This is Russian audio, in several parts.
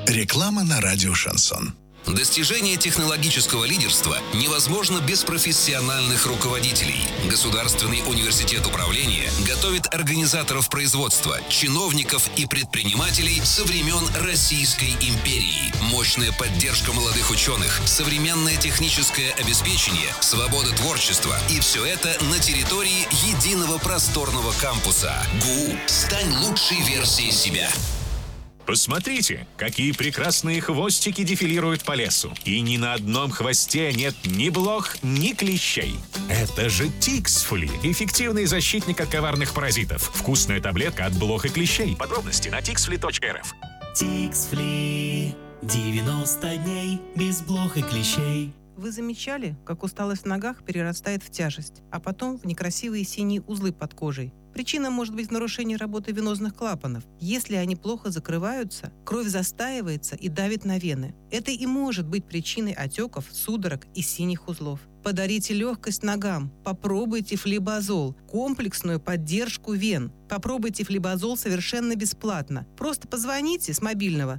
Реклама на радио «Шансон». Достижение технологического лидерства невозможно без профессиональных руководителей. Государственный университет управления готовит организаторов производства, чиновников и предпринимателей со времен Российской империи. Мощная поддержка молодых ученых, современное техническое обеспечение, свобода творчества. И все это на территории единого просторного кампуса. ГУ. Стань лучшей версией себя. Посмотрите, какие прекрасные хвостики дефилируют по лесу. И ни на одном хвосте нет ни блох, ни клещей. Это же Тиксфли. Эффективный защитник от коварных паразитов. Вкусная таблетка от блох и клещей. Подробности на tixfli.rf. Тиксфли. 90 дней без блох и клещей. Вы замечали, как усталость в ногах перерастает в тяжесть, а потом в некрасивые синие узлы под кожей? Причина может быть в нарушении работы венозных клапанов. Если они плохо закрываются, кровь застаивается и давит на вены. Это и может быть причиной отеков, судорог и синих узлов. Подарите легкость ногам. Попробуйте флибазол, комплексную поддержку вен. Попробуйте флибазол совершенно бесплатно. Просто позвоните с мобильного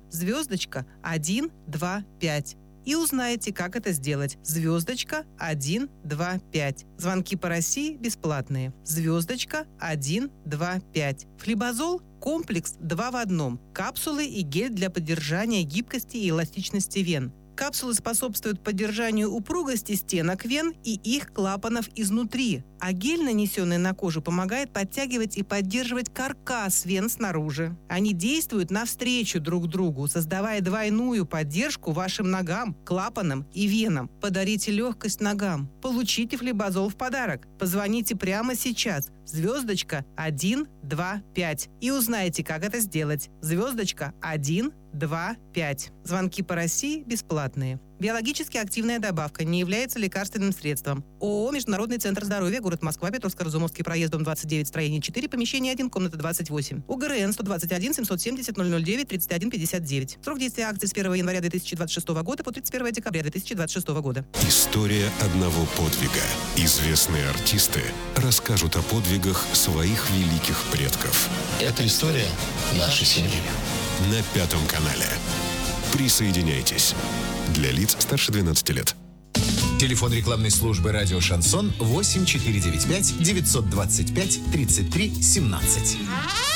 *125 и узнайте, как это сделать. *125. Звонки по России бесплатные. *125. Флибазол – комплекс 2 в 1. Капсулы и гель для поддержания гибкости и эластичности вен. Капсулы способствуют поддержанию упругости стенок вен и их клапанов изнутри, а гель, нанесенный на кожу, помогает подтягивать и поддерживать каркас вен снаружи. Они действуют навстречу друг другу, создавая двойную поддержку вашим ногам, клапанам и венам. Подарите легкость ногам. Получите флибазол в подарок. Позвоните прямо сейчас. *125 и узнайте, как это сделать. *125. Звонки по России бесплатные. Биологически активная добавка не является лекарственным средством. ООО «Международный центр здоровья», город Москва, Петровско-Разумовский проезд, дом 29, строение 4, помещение 1, комната 28. УГРН 121 770 009 31 59. Срок действия акции с 1 января 2026 года по 31 декабря 2026 года. История одного подвига. Известные артисты расскажут о подвигах своих великих предков. Это история нашей семьи. На Пятом канале. Присоединяйтесь. Для лиц старше 12 лет. Телефон рекламной службы «Радио Шансон» 8495 925 33 17.